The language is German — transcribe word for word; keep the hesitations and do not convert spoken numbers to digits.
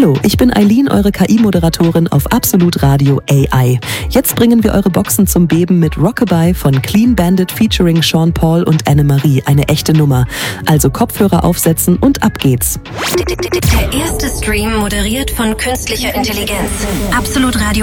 Hallo, ich bin Eileen, eure K I-Moderatorin auf Absolut Radio A I. Jetzt bringen wir eure Boxen zum Beben mit Rockabye von Clean Bandit featuring Sean Paul und Annemarie. Eine echte Nummer. Also Kopfhörer aufsetzen und ab geht's. Der erste Stream moderiert von künstlicher Intelligenz. Absolut Radio